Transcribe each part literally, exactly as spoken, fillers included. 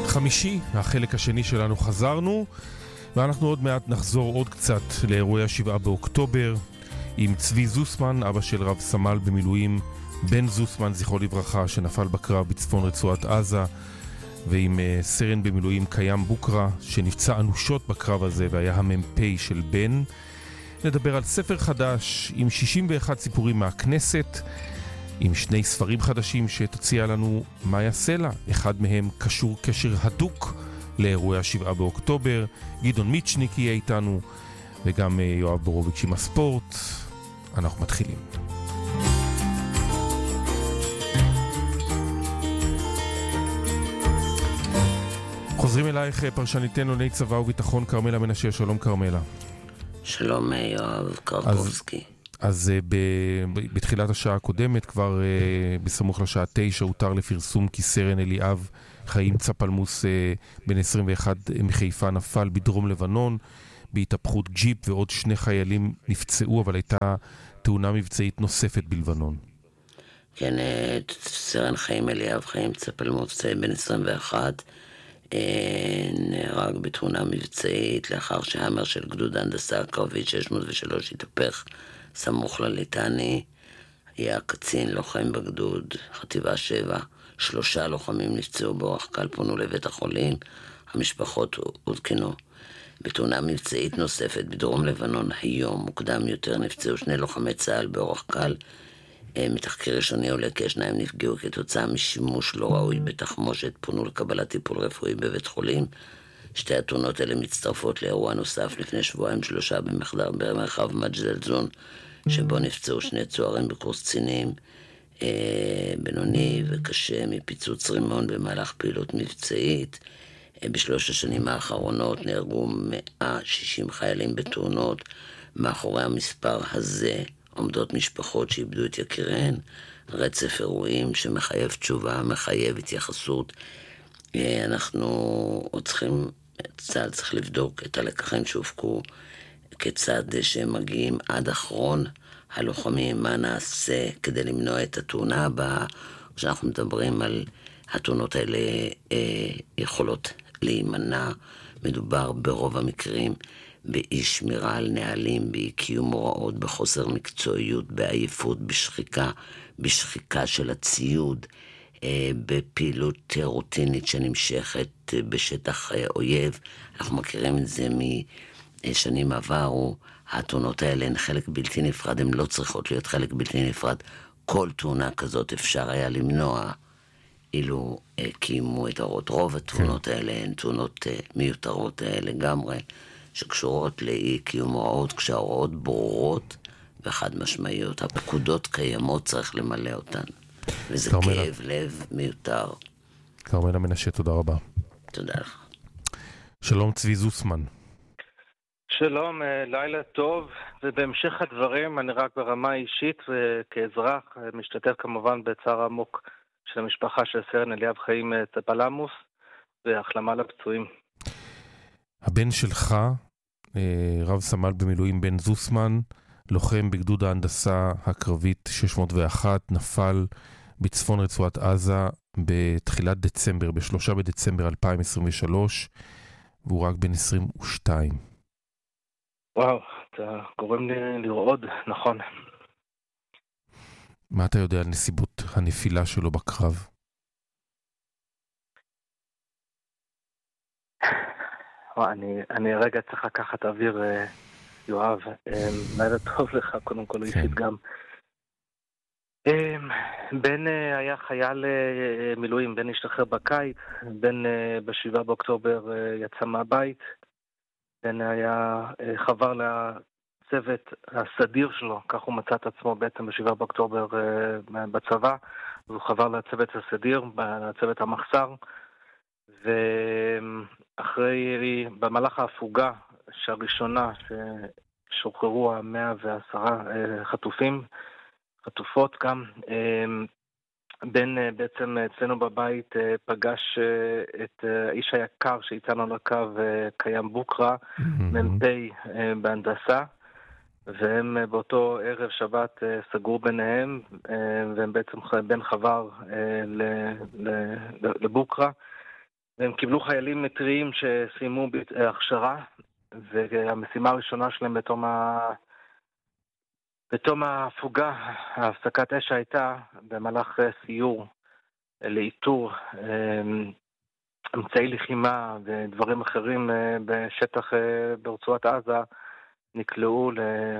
חמישי, החלק השני שלנו חזרנו, ואנחנו עוד מעט נחזור עוד קצת לאירועי השבעה באוקטובר עם צבי זוסמן, אבא של רב סמל במילואים בן זוסמן, זכרו לברכה, שנפל בקרב בצפון רצועת עזה, ועם uh, סרן במילואים קיים בוקרה, שנפצע אנושות בקרב הזה והיה המ"פ של בן. נדבר על ספר חדש עם שישים ואחת סיפורים מהכנסת, עם שני ספרים חדשים שתציע לנו מאיה סלע, אחד מהם קשור קשר הדוק לאירועי השבעה באוקטובר. גדעון מיצ'ניק יהיה איתנו, וגם יואב בורוביץ' עם הספורט. אנחנו מתחילים. חוזרים אלייך פרשניתנו לענייני צבא וביטחון כרמלה מנשה. שלום כרמלה. שלום יואב קרקובסקי. אז ב, ב, בתחילת השעה הקודמת, כבר uh, בסמוך לשעה תשע, הותר לפרסום כי סרן אליאב חיים צפלמוס, uh, בן עשרים ואחת מחיפה, נפל בדרום לבנון בהתהפכות ג'יפ, ועוד שני חיילים נפצעו, אבל הייתה תאונה מבצעית נוספת בלבנון. כן, סרן חיים אליאב חיים צפלמוס, בן עשרים ואחת, נהרג בתאונה מבצעית לאחר שהאמר של גדוד ההנדסה הקרבית שש מאות ושלוש התהפך סמוך לליטני. היה קצין לוחם בגדוד חטיבה שבע, שלושה לוחמים נפצעו באורח קל, פונו לבית החולים, המשפחות עודכנו. בתאונה מבצעית נוספת בדרום לבנון היום מוקדם יותר נפצעו שני לוחמי צה"ל באורח קל. מתחקיר ראשוני עולה כי השניים נפגעו כתוצאה משימוש לא ראוי בתחמושת, פונו לקבלת טיפול רפואי בבית חולים. שתי התאונות האלה מצטרפות לאירוע נוסף לפני שבועיים שלושה במחדר במרחב מג'דל זון, שבו נפצעו שני צוערים בקורס קצינים, אה, בינוני וקשה מפיצוץ רימון במהלך פעילות מבצעית. אה, בשלוש השנים האחרונות נהרגו מאה ושישים חיילים בתאונות. מאחורי המספר הזה עומדות משפחות שאיבדו את יקיריהן, רצף אירועים שמחייב תשובה, מחייב התייחסות. אנחנו עוד צריכים, צה"ל צריך לבדוק את הלקחים שהופקו, כיצד שהם מגיעים עד אחרון הלוחמים, מה נעשה כדי למנוע את התאונה הבאה. כשאנחנו מדברים על התאונות האלה אה, יכולות להימנע, מדובר ברוב המקרים באי שמירה על נהלים, באי קיום הוראות, בחוסר מקצועיות, בעייפות, בשחיקה, בשחיקה של הציוד, בפעילות רוטינית שנמשכת בשטח אויב. אנחנו מכירים את זה משנים עברו. התאונות האלה הן חלק בלתי נפרד, הן לא צריכות להיות חלק בלתי נפרד. כל תאונה כזאת אפשר היה למנוע אילו קיימו את ההוראות. רוב התאונות האלה הן תאונות מיותרות לגמרי, שקשורות לאי קיום הוראות, כשההוראות ברורות וחד משמעיות. הפקודות קיימות, צריך למלא אותן. וזה כרמלה. כאב לב מיותר. כרמלה מנשה, תודה רבה. תודה לך. שלום צבי זוסמן. שלום, לילה טוב. ובהמשך הדברים, אני רק ברמה אישית וכאזרח משתתף כמובן בצער עמוק של המשפחה של סרן אליאב חיים צפלמוס, והחלמה לפצועים. הבן שלך, רב סמל במילואים בן זוסמן, לוחם בגדוד ההנדסה הקרבית שש מאות ואחת, נפל בצפון רצועת עזה בתחילת דצמבר, בשלושה בדצמבר אלפיים עשרים ושלוש, והוא רק בן עשרים ושתיים. וואו, אתה גורם לי לרעוד, נכון. מה אתה יודע על נסיבות הנפילה שלו בקרב? אני, אני רגע צריך לקחת אוויר, יואב. לילה טוב לך, קודם כל, אישית גם. בן היה חייל מילואים, בן השתחרר בקיץ, בן בשבעה באוקטובר יצא מהבית, בן היה חבר לצוות הסדיר שלו, כך הוא מצא את עצמו בעצם בשבעה באוקטובר בצבא, הוא חבר לצוות הסדיר, לצוות המחסר, ואחרי, במהלך ההפוגה שהראשונה ששוחררו המאה ועשרה חטופים, חטופות גם, בן בעצם אצלנו בבית פגש את האיש היקר שאיתנו על הקו, קיים בוקרה, מ"פ בהנדסה, והם באותו ערב שבת סגרו ביניהם, והם בעצם בן חבר לבוקרה, והם קיבלו חיילים מטריים שסיימו הכשרה, והמשימה הראשונה שלהם בתום ה... בתום ההפוגה, ההפסקת אש הייתה במהלך סיור לאיתור אמצעי לחימה ודברים אחרים בשטח ברצועת עזה, נקלעו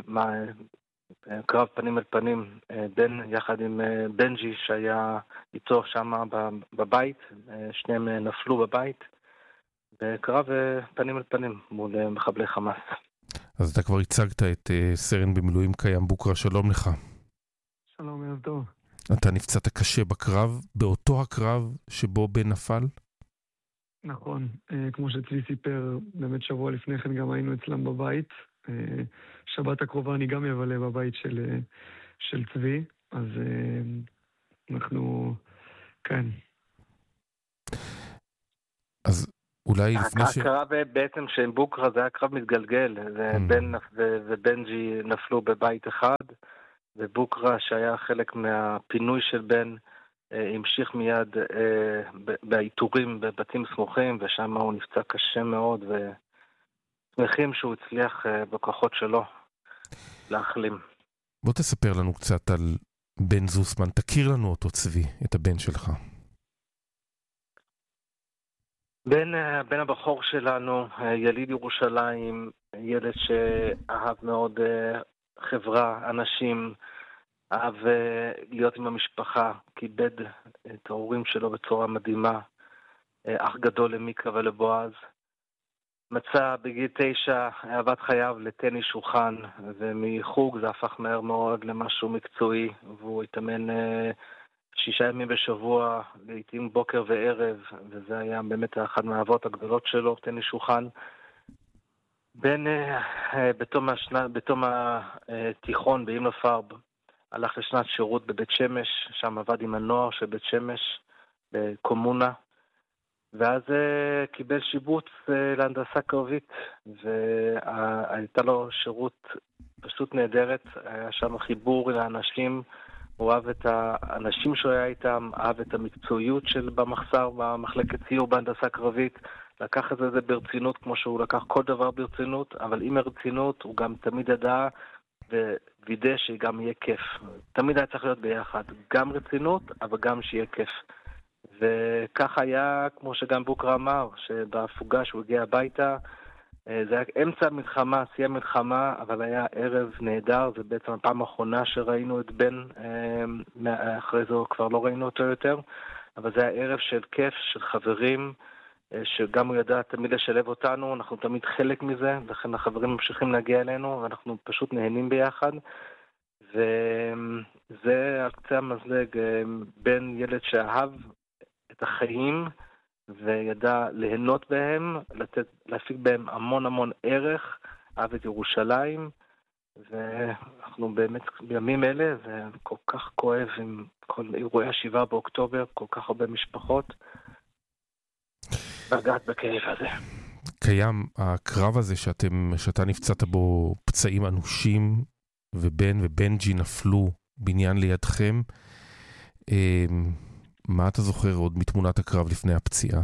לקרב פנים אל פנים בין, יחד עם בנג'י שהיה איתו שם בבית, שניהם נפלו בבית, בקרב פנים אל פנים מול מחבלי חמאס. אז אתה כבר הצגת את uh, סרן במילואים קיים בוקרה, שלום לך. שלום, ערב טוב. אתה נפצעת קשה בקרב, באותו הקרב שבו בן נפל? נכון, uh, כמו שצבי סיפר, באמת שבוע לפני כן גם היינו אצלם בבית. Uh, שבת הקרובה אני גם יבלה בבית של, uh, של צבי, אז uh, אנחנו, כן. אז אולי לפני ש... הקרב בעצם של בוקרה זה היה קרב מתגלגל, ובן ובנג'י נפלו בבית אחד, ובוקרה שהיה חלק מהפינוי של בן המשיך מיד באיתורים בבתים סמוכים, ושם הוא נפצע קשה מאוד, ושמחים שהוא הצליח בכוחות שלו להחלים. בוא תספר לנו קצת על בן זוסמן, תכיר לנו אותו צבי, את הבן שלך. בן, בן הבחור שלנו, יליד ירושלים, ילד שאהב מאוד חברה, אנשים, אהב להיות עם המשפחה, כיבד את ההורים שלו בצורה מדהימה, אח גדול למיקה ולבועז. מצא בגיל תשע אהבת חייו לטניס שולחן, ומחוג זה הפך מהר מאוד למשהו מקצועי, והוא התאמן שישה ימים בשבוע, לעתים בוקר וערב, וזה היה באמת אחד מהאהבות הגדולות שלו, טניס שולחן. בן, בתום, השנה, בתום התיכון באמנו פרב, הלך לשנת שירות בבית שמש, שם עבד עם הנוער של בית שמש, בקומונה, ואז קיבל שיבוץ להנדסה קרבית, והייתה לו שירות פשוט נהדרת, היה שם חיבור לאנשים, הוא אהב את האנשים שהוא היה איתם, אהב את המקצועיות של במחסר, במחלקת ציור בהנדסה קרבית, לקח את זה ברצינות כמו שהוא לקח כל דבר ברצינות, אבל עם הרצינות הוא גם תמיד ידע ווידא שגם יהיה כיף. תמיד היה צריך להיות ביחד, גם רצינות, אבל גם שיהיה כיף. וכך היה, כמו שגם בוקרה אמר, שבהפוגה שהוא הגיע הביתה, זה היה אמצע המלחמה, סיים מלחמה, אבל היה ערב נהדר, זה בעצם הפעם האחרונה שראינו את בן, אחרי זה כבר לא ראינו אותו יותר, אבל זה היה ערב של כיף, של חברים, שגם הוא ידע תמיד לשלב אותנו, אנחנו תמיד חלק מזה, לכן החברים ממשיכים להגיע אלינו, ואנחנו פשוט נהנים ביחד, וזה על קצה המזלג, בן ילד שאהב את החיים, וידע ליהנות בהם, לתת, להפיק בהם המון המון ערך, אהב את ירושלים, ואנחנו באמת בימים אלה, זה כל כך כואב עם כל אירועי השבעה באוקטובר, כל כך הרבה משפחות, לגעת בכאב הזה. קיים הקרב הזה שאתם, שאתה נפצעת בו פצעים אנושים, ובן ובנג'י נפלו בניין לידכם, מה אתה זוכר עוד מתמונת הקרב לפני הפציעה?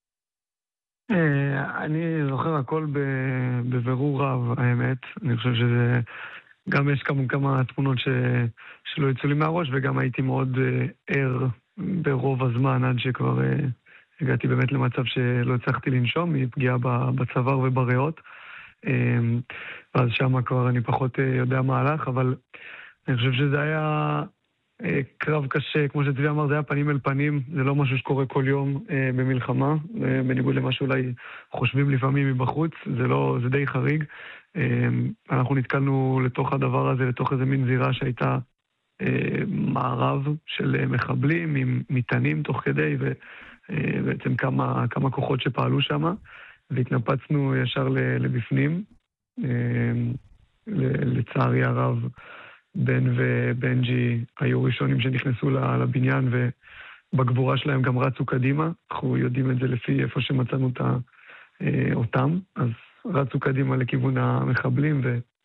אני זוכר הכל בבירור רב, האמת. אני חושב שזה, גם יש כמה, כמה תמונות ש, שלא יצאו לי מהראש, וגם הייתי מאוד ער ברוב הזמן, עד שכבר הגעתי באמת למצב שלא הצלחתי לנשום, מפגיעה בצוואר ובריאות. ואז שם כבר אני פחות יודע מה הלך, אבל אני חושב שזה היה קרב קשה, כמו שצבי אמר, זה היה פנים אל פנים, זה לא משהו שקורה כל יום אה, במלחמה, אה, בניגוד למה שאולי חושבים לפעמים מבחוץ, זה לא, זה די חריג. אה, אנחנו נתקלנו לתוך הדבר הזה, לתוך איזה מין זירה שהייתה אה, מערב של אה, מחבלים עם מטענים תוך כדי, ובעצם אה, כמה, כמה כוחות שפעלו שם, והתנפצנו ישר לבפנים. אה, לצערי הרב, בן ובנג'י היו ראשונים שנכנסו לבניין, ובגבורה שלהם גם רצו קדימה. אנחנו יודעים את זה לפי איפה שמצאנו אותם. אז רצו קדימה לכיוון המחבלים,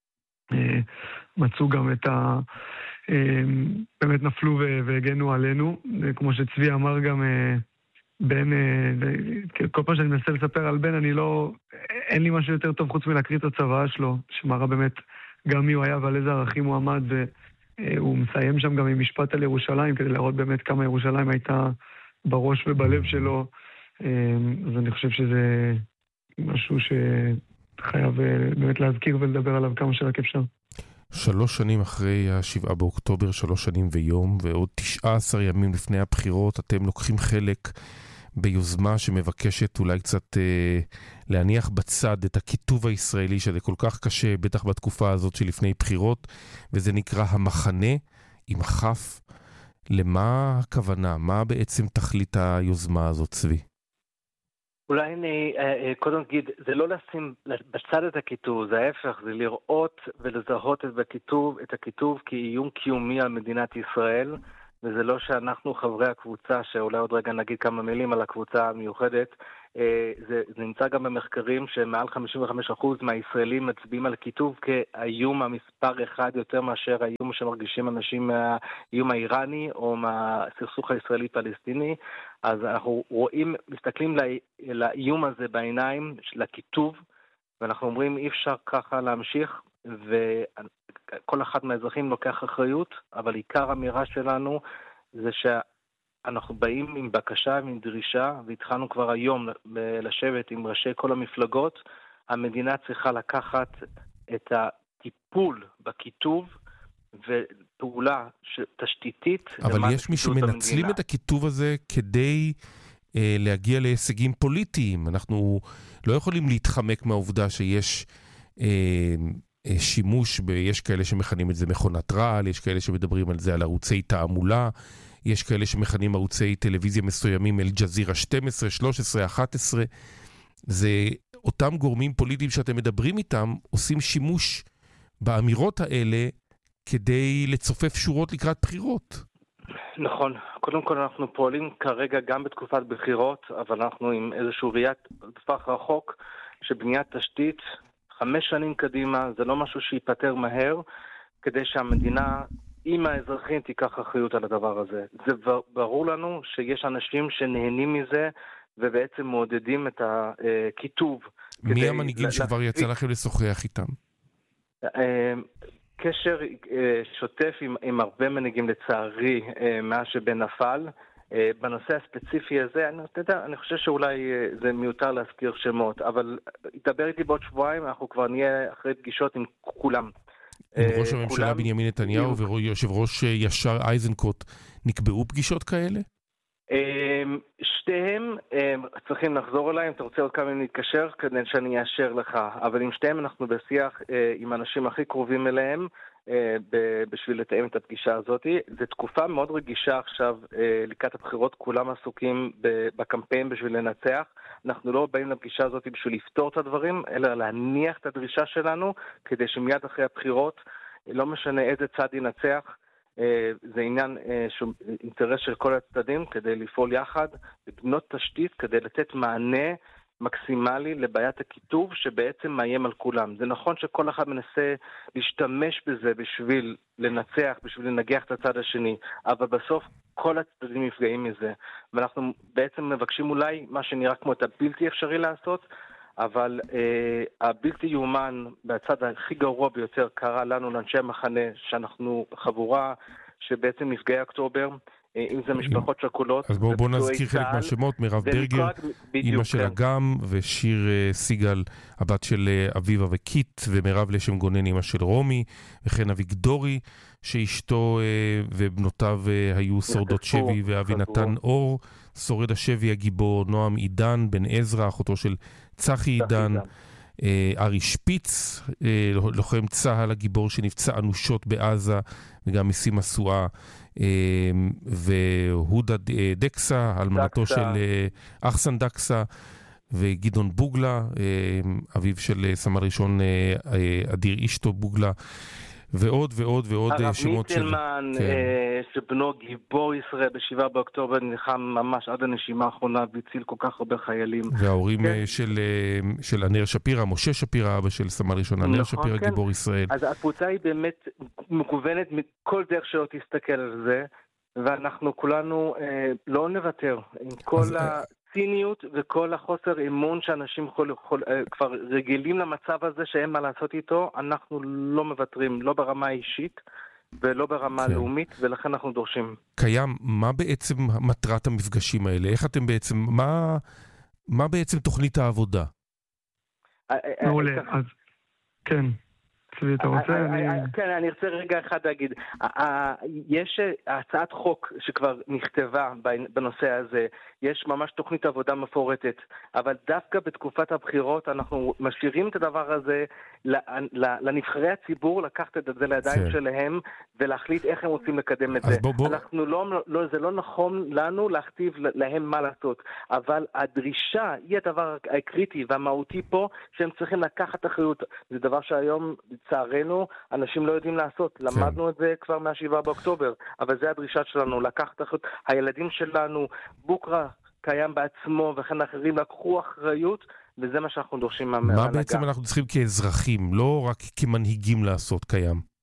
ומצאו גם את ה... באמת נפלו והגנו עלינו. כמו שצבי אמר גם, בן, כל פעם שאני מנסה לספר על בן, אני לא, אין לי משהו יותר טוב חוץ מלהקריא את הצוואה שלו, שמראה באמת גם מי הוא היה ועל איזה ערכים הוא עמד, והוא מסיים שם גם עם משפט על ירושלים, כדי להראות באמת כמה ירושלים הייתה בראש ובלב שלו. אז אני חושב שזה משהו שחייב באמת להזכיר ולדבר עליו כמה שרק אפשר. שלוש שנים אחרי השבעה באוקטובר, שלוש שנים ויום, ועוד תשעה עשר ימים לפני הבחירות, אתם לוקחים חלק ביוזמה שמבקשת אולי קצת אה, להניח בצד את הכיתוב הישראלי, שזה כל כך קשה, בטח בתקופה הזאת שלפני בחירות, וזה נקרא המחנה עם החף. למה הכוונה? מה בעצם תכלית היוזמה הזאת, צבי? אולי אני קודם אגיד, זה לא לשים בצד את הכיתוב, זה ההפך, זה לראות ולזהות את הכיתוב, את הכיתוב כאיום קיומי על מדינת ישראל, וזה לא שאנחנו חברי הקבוצה, שאולי עוד רגע נגיד כמה מילים על הקבוצה המיוחדת, זה, זה נמצא גם במחקרים שמעל חמישים וחמישה אחוז מהישראלים מצביעים על כיתוב כאיום המספר אחד יותר מאשר האיום שמרגישים אנשים מהאיום האיראני או מהסכסוך הישראלי-פלסטיני. אז אנחנו רואים, מסתכלים לא, לאיום הזה בעיניים, לכיתוב, ואנחנו אומרים אי אפשר ככה להמשיך, וכל אחד מהאזרחים לוקח אחריות, אבל עיקר האמירה שלנו זה שה... אנחנו באים עם בקשה ועם דרישה, והתחלנו כבר היום לשבת עם ראשי כל המפלגות. המדינה צריכה לקחת את הטיפול בכיתוב ופעולה תשתיתית. אבל יש מי שמנצלים המדינה. את הכיתוב הזה כדי אה, להגיע להישגים פוליטיים. אנחנו לא יכולים להתחמק מהעובדה שיש אה, אה, שימוש, ב, יש כאלה שמכנים את זה מכונת רעל, יש כאלה שמדברים על זה על ערוצי תעמולה, יש כאלה שמכנים ערוצי טלוויזיה מסוימים, אל-ג'זירה שתים עשרה, שלוש עשרה, אחת עשרה. זה אותם גורמים פוליטיים שאתם מדברים איתם, עושים שימוש באמירות האלה כדי לצופף שורות לקראת בחירות. נכון. קודם כל אנחנו פועלים כרגע גם בתקופת בחירות, אבל אנחנו עם איזשהו ראיית טווח רחוק, שבניית תשתית חמש שנים קדימה, זה לא משהו שיפטר מהר, כדי שהמדינה עם האזרחים תיקח אחריות על הדבר הזה. זה ברור לנו שיש אנשים שנהנים מזה, ובעצם מעודדים את הכיתוב. מי המנהיגים שכבר יצא לכם לשוחח איתם? קשר שוטף עם, עם הרבה מנהיגים לצערי, מאז שבן נפל. בנושא הספציפי הזה, אני, יודע, אני חושב שאולי זה מיותר להזכיר שמות, אבל ידבר איתי בעוד שבועיים, אנחנו כבר נהיה אחרי פגישות עם כולם. עם ראש הממשלה בנימין נתניהו ויושב ראש ישר איזנקוט, נקבעו פגישות כאלה? שתיהם צריכים לחזור אליי, אם אתה רוצה עוד כמה מילים להתקשר, כדי שאני אאשר לך, אבל עם שתיהם אנחנו בשיח עם האנשים הכי קרובים אליהם, בשביל לתאם את הפגישה הזאת. זו תקופה מאוד רגישה עכשיו, לקראת הבחירות, כולם עסוקים בקמפיין בשביל לנצח. אנחנו לא באים לפגישה הזאת בשביל לפתור את הדברים, אלא להניח את הדרישה שלנו, כדי שמיד אחרי הבחירות, לא משנה איזה צד ינצח, זה עניין שהוא אינטרס של כל הצדדים, כדי לפעול יחד, לבנות תשתית, כדי לתת מענה מקסימלי לבעיית הכיתוב שבעצם מאיים על כולם. זה נכון שכל אחד מנסה להשתמש בזה בשביל לנצח, בשביל לנגח את הצד השני, אבל בסוף כל הצדדים נפגעים מזה. ואנחנו בעצם מבקשים אולי מה שנראה כמו את הבלתי אפשרי לעשות, אבל אה, הבלתי יומן בצד הכי גרוע ביותר קרה לנו לאנשי המחנה, שאנחנו חבורה שבעצם נפגעי אוקטובר, אם זה משפחות שכולות. אז בואו בוא נזכיר חלק מהשמות, מירב ברגר, אמא של אגם, ושיר סיגל, הבת של אביבה וקיט, ומירב לשם גונן, אמא של רומי, וכן אביגדורי, שאשתו ובנותיו היו שורדות שבי, ואבי נתן אור, שורד השבי הגיבור, נועם עידן, בן עזרא, אחותו של צחי עידן, ארי שפיץ, לוחם צהל הגיבור שנפצע אנושות בעזה, וגם משים מסועה, והודה דקסה, אלמנתו של אחסן דקסה, וגדעון בוגלה, אביו של סמל ראשון אדיר אישתו בוגלה, ועוד ועוד ועוד שמות של... הרב מיטלמן, שבנו גיבור ישראל בשבעה באוקטובר, נלחם ממש עד הנשימה האחרונה, והציל כל כך הרבה חיילים. וההורים של ענר שפירא, משה שפירא, אבא של סמל ראשון, ענר שפירא, גיבור ישראל. אז הקבוצה היא באמת מכוונת מכל דרך שלא תסתכל על זה, ואנחנו כולנו אה, לא נוותר עם כל אז, הציניות וכל החוסר אמון שאנשים יכול, יכול, אה, כבר רגילים למצב הזה שאין מה לעשות איתו, אנחנו לא מוותרים, לא ברמה האישית ולא ברמה כן. הלאומית, ולכן אנחנו דורשים. קיים, מה בעצם מטרת המפגשים האלה? איך אתם בעצם, מה, מה בעצם תוכנית העבודה? מעולה, אז כן. צבי, אתה רוצה? כן, אני רוצה רגע אחד להגיד. יש הצעת חוק שכבר נכתבה בנושא הזה, יש ממש תוכנית עבודה מפורטת, אבל דווקא בתקופת הבחירות אנחנו משאירים את הדבר הזה לנבחרי הציבור, לקחת את זה לידיים שלהם ולהחליט איך הם רוצים לקדם את זה. אנחנו לא, זה לא נכון לנו להכתיב להם מה לעשות, אבל הדרישה היא הדבר הקריטי והמהותי פה, שהם צריכים לקחת אחריות. זה דבר שהיום לצערנו אנשים לא יודעים לעשות. למדנו את זה כבר מהשבעה באוקטובר, אבל זה הדרישה שלנו, לקחת אחריות. הילדים שלנו, בוקרה קיים בעצמו וכן אחרים לקחו אחריות, וזה מה שאנחנו דורשים מההנהגה. מה בעצם אנחנו צריכים כאזרחים, לא רק כמנהיגים לעשות קיים?